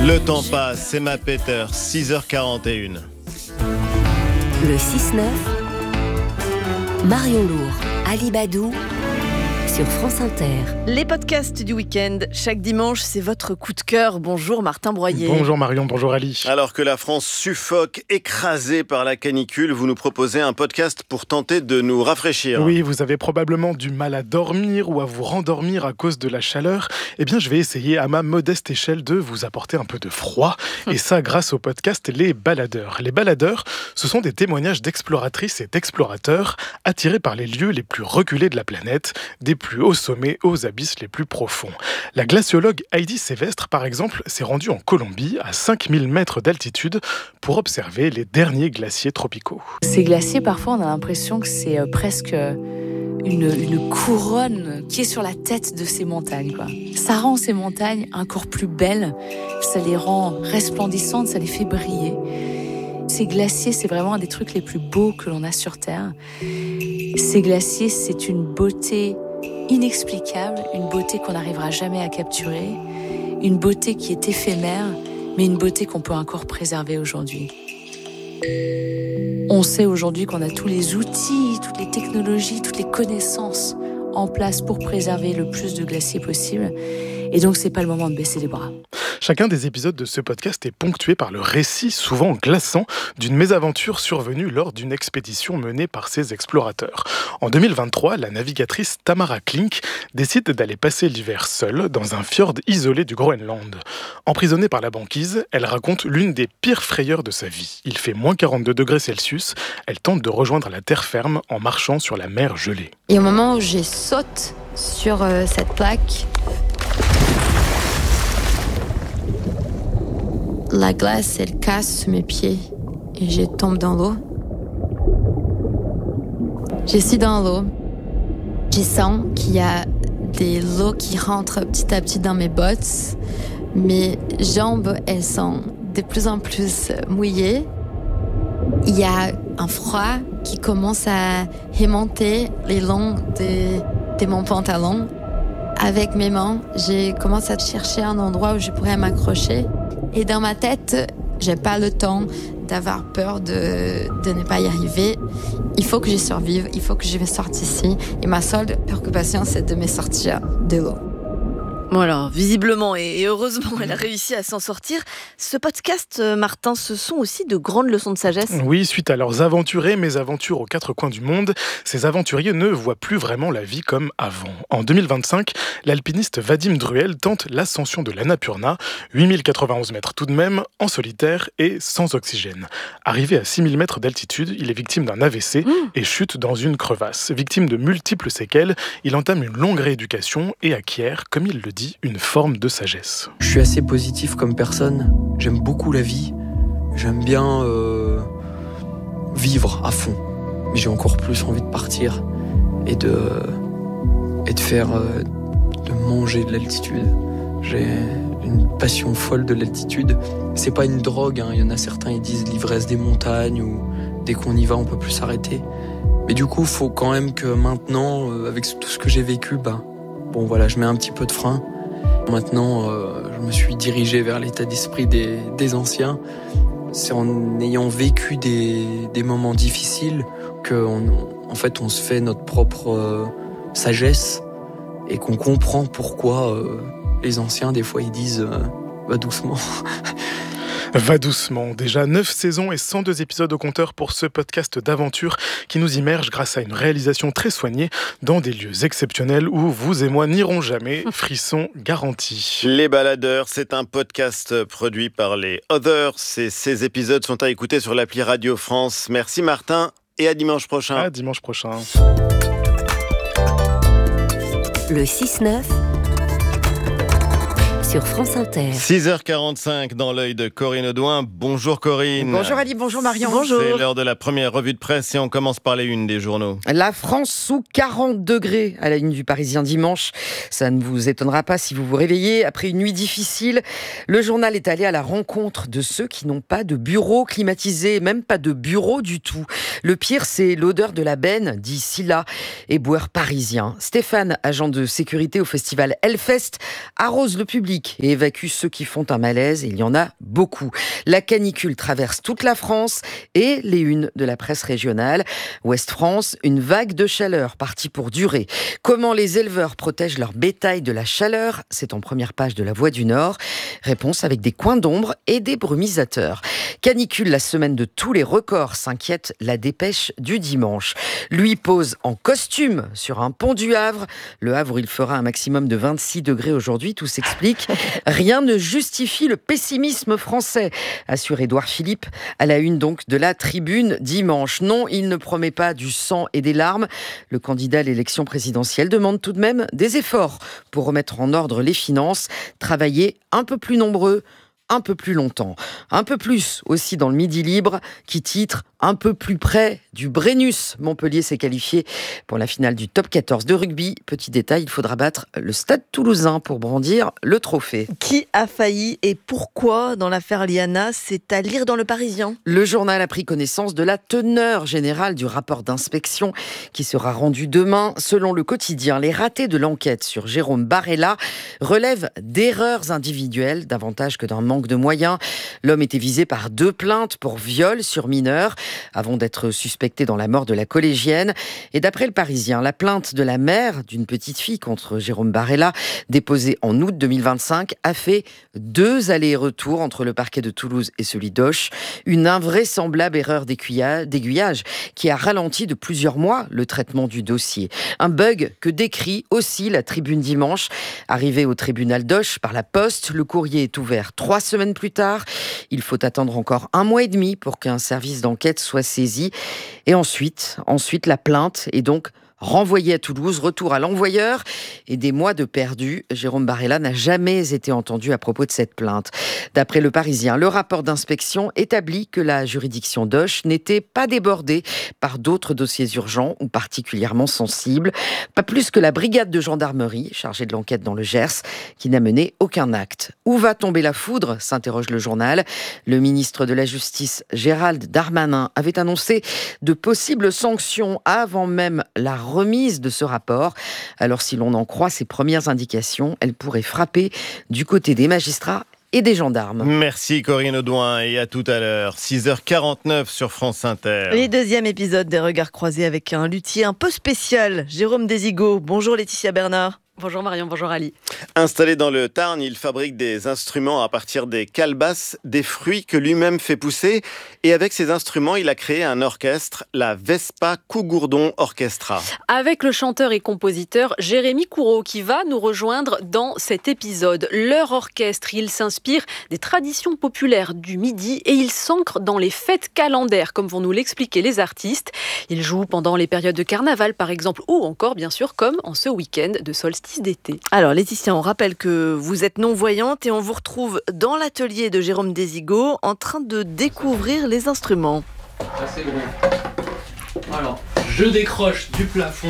Le temps passe, c'est ma Peter, 6h41. Le 6-9, Marion Lourd, Ali Badou, sur France Inter. Les podcasts du week-end, chaque dimanche, c'est votre coup de cœur. Bonjour Martin Broyer. Bonjour Marion, bonjour Ali. Alors que la France suffoque, écrasée par la canicule, vous nous proposez un podcast pour tenter de nous rafraîchir. Oui, vous avez probablement du mal à dormir ou à vous rendormir à cause de la chaleur. Eh bien, je vais essayer à ma modeste échelle de vous apporter un peu de froid. Et ça grâce au podcast Les Baladeurs. Les Baladeurs, ce sont des témoignages d'exploratrices et d'explorateurs attirés par les lieux les plus reculés de la planète, des plus hauts sommets aux abysses les plus profonds. La glaciologue Heidi Sévestre, par exemple, s'est rendue en Colombie à 5000 mètres d'altitude pour observer les derniers glaciers tropicaux. Ces glaciers, parfois, on a l'impression que c'est presque une couronne qui est sur la tête de ces montagnes, quoi. Ça rend ces montagnes encore plus belles, ça les rend resplendissantes, ça les fait briller. Ces glaciers, c'est vraiment un des trucs les plus beaux que l'on a sur Terre. Ces glaciers, c'est une beauté inexplicable, une beauté qu'on n'arrivera jamais à capturer, une beauté qui est éphémère, mais une beauté qu'on peut encore préserver aujourd'hui. On sait aujourd'hui qu'on a tous les outils, toutes les technologies, toutes les connaissances en place pour préserver le plus de glaciers possible. Et donc, c'est pas le moment de baisser les bras. Chacun des épisodes de ce podcast est ponctué par le récit, souvent glaçant, d'une mésaventure survenue lors d'une expédition menée par ces explorateurs. En 2023, la navigatrice Tamara Klink décide d'aller passer l'hiver seule dans un fjord isolé du Groenland. Emprisonnée par la banquise, elle raconte l'une des pires frayeurs de sa vie. Il fait moins 42 degrés Celsius. Elle tente de rejoindre la terre ferme en marchant sur la mer gelée. Et au moment où je saute sur cette plaque, la glace, elle casse sous mes pieds et je tombe dans l'eau. Je suis dans l'eau. Je sens qu'il y a de l'eau qui rentre petit à petit dans mes bottes. Mes jambes, elles sont de plus en plus mouillées. Il y a un froid qui commence à remonter le long de mon pantalon. Avec mes mains, je commence à chercher un endroit où je pourrais m'accrocher. Et dans ma tête, j'ai pas le temps d'avoir peur de ne pas y arriver. Il faut que je survive, il faut que je me sorte ici. Et ma seule préoccupation, c'est de me sortir de l'eau. Bon alors, visiblement et heureusement, elle a réussi à s'en sortir. Ce podcast, Martin, ce sont aussi de grandes leçons de sagesse. Oui, suite à leurs aventures et mésaventures aux quatre coins du monde, ces aventuriers ne voient plus vraiment la vie comme avant. En 2025, l'alpiniste Vadim Druel tente l'ascension de l'Annapurna, 8091 mètres tout de même, en solitaire et sans oxygène. Arrivé à 6000 mètres d'altitude, il est victime d'un AVC et chute dans une crevasse. Victime de multiples séquelles, il entame une longue rééducation et acquiert, comme il le dit, une forme de sagesse. Je suis assez positif comme personne, j'aime beaucoup la vie, j'aime bien vivre à fond. Mais j'ai encore plus envie de partir et de faire, de manger de l'altitude. J'ai une passion folle de l'altitude. C'est pas une drogue, hein. Il y en a certains, ils disent l'ivresse des montagnes ou dès qu'on y va, on peut plus s'arrêter. Mais du coup, il faut quand même que maintenant, avec tout ce que j'ai vécu, bon voilà, je mets un petit peu de frein. Maintenant, je me suis dirigé vers l'état d'esprit des anciens. C'est en ayant vécu des moments difficiles qu'en fait, on se fait notre propre sagesse et qu'on comprend pourquoi les anciens, des fois, ils disent « va doucement ». Va doucement, déjà 9 saisons et 102 épisodes au compteur pour ce podcast d'aventure qui nous immerge grâce à une réalisation très soignée dans des lieux exceptionnels où vous et moi n'irons jamais, frisson garanti. Les Baladeurs, c'est un podcast produit par les Others et ces épisodes sont à écouter sur l'appli Radio France. Merci Martin et à dimanche prochain. À dimanche prochain. Le 6-9 sur France Inter. 6h45 dans l'œil de Corinne Audouin. Bonjour Corinne. Bonjour Ali, bonjour Marion. Bonjour. C'est l'heure de la première revue de presse et on commence par les unes des journaux. La France sous 40 degrés à la une du Parisien dimanche. Ça ne vous étonnera pas si vous vous réveillez après une nuit difficile. Le journal est allé à la rencontre de ceux qui n'ont pas de bureau climatisé, même pas de bureau du tout. Le pire, c'est l'odeur de la benne, dit Scylla, éboueur parisien. Stéphane, agent de sécurité au festival Hellfest, arrose le public panique et évacue ceux qui font un malaise. Il y en a beaucoup. La canicule traverse toute la France et les unes de la presse régionale. Ouest France, une vague de chaleur partie pour durer. Comment les éleveurs protègent leur bétail de la chaleur ? C'est en première page de La Voix du Nord. Réponse avec des coins d'ombre et des brumisateurs. Canicule, la semaine de tous les records, s'inquiète La Dépêche du dimanche. Lui pose en costume sur un pont du Havre. Le Havre, il fera un maximum de 26 degrés aujourd'hui, tout s'explique. Rien ne justifie le pessimisme français, assure Édouard Philippe, à la une donc de la Tribune dimanche. Non, il ne promet pas du sang et des larmes. Le candidat à l'élection présidentielle demande tout de même des efforts pour remettre en ordre les finances, travailler un peu plus nombreux, un peu plus longtemps. Un peu plus aussi dans le Midi Libre qui titre « Un peu plus près du Brennus ». Montpellier s'est qualifié pour la finale du top 14 de rugby. Petit détail, il faudra battre le Stade Toulousain pour brandir le trophée. Qui a failli et pourquoi dans l'affaire Liana ? C'est à lire dans Le Parisien. Le journal a pris connaissance de la teneur générale du rapport d'inspection qui sera rendu demain. Selon Le Quotidien, les ratés de l'enquête sur Jérôme Barella relèvent d'erreurs individuelles davantage que d'un manque de moyens. L'homme était visé par 2 plaintes pour viol sur mineur avant d'être suspecté dans la mort de la collégienne. Et d'après Le Parisien, la plainte de la mère d'une petite fille contre Jérôme Barella, déposée en août 2025, a fait 2 allers-retours entre le parquet de Toulouse et celui d'Auch. Une invraisemblable erreur d'aiguillage qui a ralenti de plusieurs mois le traitement du dossier. Un bug que décrit aussi la Tribune dimanche. Arrivé au tribunal d'Auch par la poste, le courrier est ouvert 3 semaines plus tard. Il faut attendre encore 1 mois et demi pour qu'un service d'enquête soit saisi. Et ensuite, la plainte est donc renvoyé à Toulouse, retour à l'envoyeur et des mois de perdu. Jérôme Barella n'a jamais été entendu à propos de cette plainte. D'après Le Parisien, le rapport d'inspection établit que la juridiction d'Auch n'était pas débordée par d'autres dossiers urgents ou particulièrement sensibles. Pas plus que la brigade de gendarmerie chargée de l'enquête dans le Gers qui n'a mené aucun acte. Où va tomber la foudre ? S'interroge le journal. Le ministre de la Justice, Gérald Darmanin, avait annoncé de possibles sanctions avant même la remise de ce rapport. Alors si l'on en croit ses premières indications, elle pourrait frapper du côté des magistrats et des gendarmes. Merci Corinne Audouin et à tout à l'heure. 6h49 sur France Inter. Et 2e épisode des Regards croisés avec un luthier un peu spécial, Jérôme Desigo. Bonjour Laetitia Bernard. Bonjour Marion, bonjour Ali. Installé dans le Tarn, il fabrique des instruments à partir des calebasses, des fruits que lui-même fait pousser. Et avec ces instruments, il a créé un orchestre, la Vespa Cougourdon Orchestra. Avec le chanteur et compositeur Jérémy Courreau qui va nous rejoindre dans cet épisode. Leur orchestre, il s'inspire des traditions populaires du Midi et il s'ancre dans les fêtes calendaires, comme vont nous l'expliquer les artistes. Il joue pendant les périodes de carnaval par exemple, ou encore bien sûr comme en ce week-end de solstice d'été. Alors Laetitia, on rappelle que vous êtes non-voyante et on vous retrouve dans l'atelier de Jérôme Desigo en train de découvrir les instruments. Là c'est bon. Alors, je décroche du plafond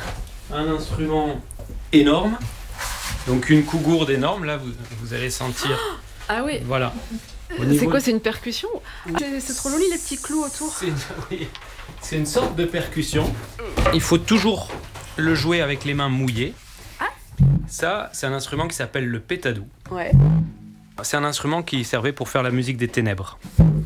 un instrument énorme. Donc une cougourde énorme, là vous allez sentir. Ah oui. Voilà. C'est quoi, c'est une percussion ? C'est trop joli les petits clous autour. C'est une sorte de percussion. Il faut toujours le jouer avec les mains mouillées. Ça, c'est un instrument qui s'appelle le pétadou. Ouais. C'est un instrument qui servait pour faire la musique des ténèbres.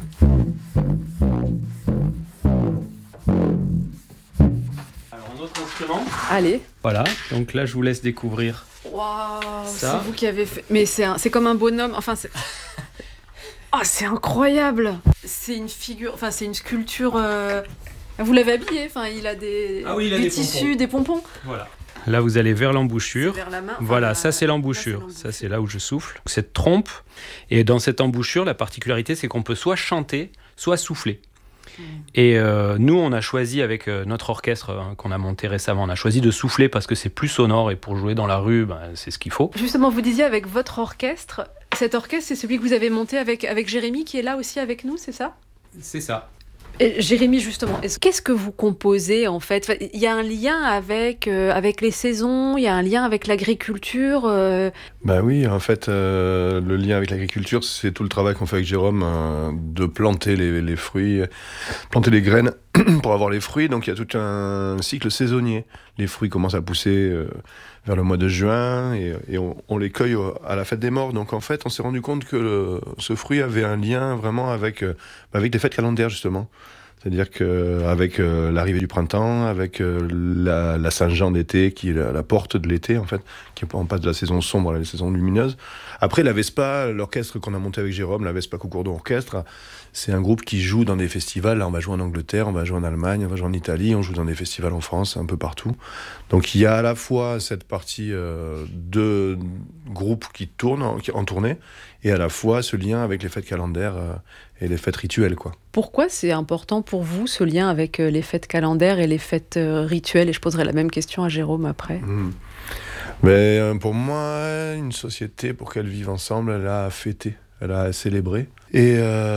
Alors, un autre instrument. Allez. Voilà, donc là, je vous laisse découvrir. Waouh, c'est vous qui avez fait. Mais c'est comme un bonhomme. Enfin, c'est. Ah, c'est incroyable. C'est une figure. Enfin, c'est une sculpture. Vous l'avez habillé. Enfin, il a des. Ah oui, il a des tissus, pompons. Des pompons. Voilà. Là, vous allez vers l'embouchure. Vers la main. Voilà, ça c'est l'embouchure. Ça c'est là où je souffle. Cette trompe. Et dans cette embouchure, la particularité, c'est qu'on peut soit chanter, soit souffler. Et nous, on a choisi avec notre orchestre qu'on a monté récemment, on a choisi de souffler parce que c'est plus sonore et pour jouer dans la rue, c'est ce qu'il faut. Justement, vous disiez avec votre orchestre, cet orchestre, c'est celui que vous avez monté avec Jérémy qui est là aussi avec nous, c'est ça ? C'est ça. Et Jérémy, justement, qu'est-ce que vous composez en fait ? Il y a un lien avec les saisons, il y a un lien avec l'agriculture Bah oui, en fait, le lien avec l'agriculture, c'est tout le travail qu'on fait avec Jérôme, de planter les fruits, planter les graines pour avoir les fruits. Donc il y a tout un cycle saisonnier. Les fruits commencent à pousser vers le mois de juin, et on les cueille à la fête des morts. Donc en fait, on s'est rendu compte que ce fruit avait un lien vraiment avec les fêtes calendaires, justement. C'est-à-dire qu'avec l'arrivée du printemps, avec la Saint-Jean d'été, qui est la porte de l'été, en fait, qui on passe de la saison sombre à la saison lumineuse. Après, la Vespa, l'orchestre qu'on a monté avec Jérôme, la Vespa Cougourdon Orchestre, c'est un groupe qui joue dans des festivals. Là, on va jouer en Angleterre, on va jouer en Allemagne, on va jouer en Italie, on joue dans des festivals en France, un peu partout. Donc il y a à la fois cette partie de groupes qui tournent en tournée, et à la fois ce lien avec les fêtes calendaires et les fêtes rituelles, quoi. Pourquoi c'est important pour vous, ce lien avec les fêtes calendaires et les fêtes rituelles ? Et je poserai la même question à Jérôme après. Mais pour moi, une société, pour qu'elle vive ensemble, elle a à fêter, elle a à célébrer. Et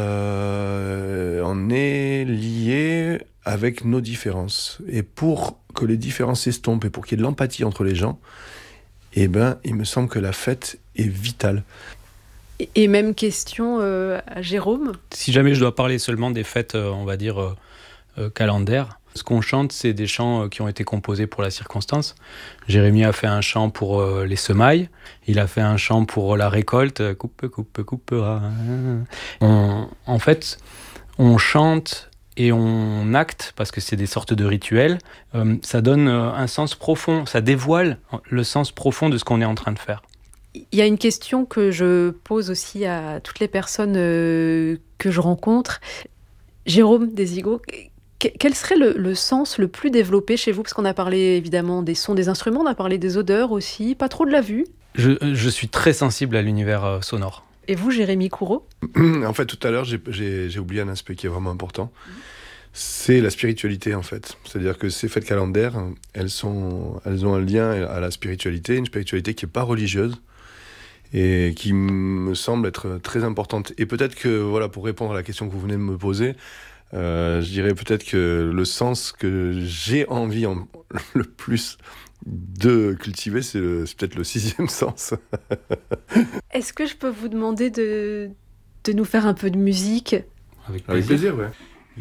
on est liés avec nos différences. Et pour que les différences s'estompent et pour qu'il y ait de l'empathie entre les gens, il me semble que la fête est vitale. Et même question à Jérôme. Si jamais je dois parler seulement des fêtes, on va dire, calendaires, ce qu'on chante, c'est des chants qui ont été composés pour la circonstance. Jérémy a fait un chant pour les semailles, il a fait un chant pour la récolte, coupe, coupera. En fait, on chante et on acte, parce que c'est des sortes de rituels, ça donne un sens profond, ça dévoile le sens profond de ce qu'on est en train de faire. Il y a une question que je pose aussi à toutes les personnes que je rencontre. Jérôme Desigo, quel serait le sens le plus développé chez vous ? Parce qu'on a parlé évidemment des sons, des instruments, on a parlé des odeurs aussi, pas trop de la vue. Je suis très sensible à l'univers sonore. Et vous, Jérémy Courreau ? En fait, tout à l'heure, j'ai oublié un aspect qui est vraiment important. C'est la spiritualité, en fait. C'est-à-dire que ces fêtes calendaires, elles ont un lien à la spiritualité, une spiritualité qui n'est pas religieuse, et qui me semble être très importante. Et peut-être que, voilà, pour répondre à la question que vous venez de me poser, je dirais peut-être que le sens que j'ai envie le plus de cultiver, c'est peut-être le 6e sens. Est-ce que je peux vous demander de nous faire un peu de musique ? Avec plaisir, ouais.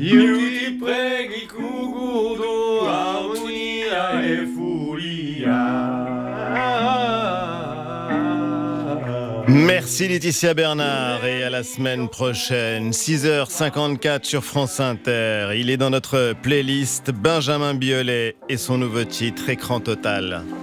Merci Laetitia Bernard et à la semaine prochaine, 6h54 sur France Inter. Il est dans notre playlist Benjamin Biolay et son nouveau titre Écran Total.